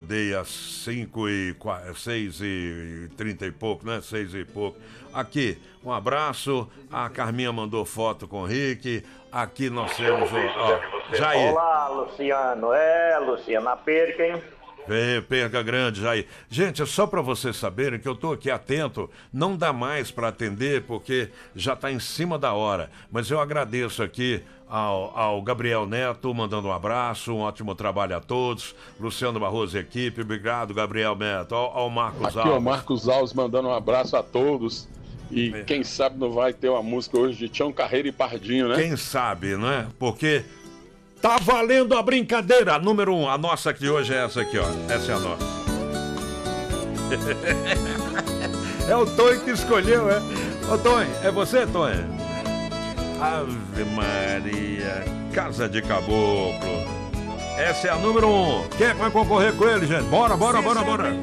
acordei às 6h30 e pouco, né? 6 e pouco. Aqui, um abraço. A Carminha mandou foto com o Rick. Aqui nós temos o Jair. Olá, Luciano. Luciano, a perca, hein? Perca grande, Jair. Gente, é só para vocês saberem que eu tô aqui atento. Não dá mais para atender porque já tá em cima da hora. Mas eu agradeço aqui ao Gabriel Neto, mandando um abraço, um ótimo trabalho a todos. Luciano Barroso e equipe, obrigado, Gabriel Neto. Ao Marcos Alves. Aqui, o Marcos Alves mandando um abraço a todos. E quem sabe não vai ter uma música hoje de Tião Carreiro e Pardinho, né? Quem sabe, né? Porque tá valendo a brincadeira. Número 1, a nossa aqui hoje é essa aqui, ó. Essa é a nossa. É o Tonho que escolheu, é? Ô, Tonho, é você, Tonho? Ave Maria, Casa de Caboclo. Essa é a número 1. Quem é que vai concorrer com ele, gente? Bora.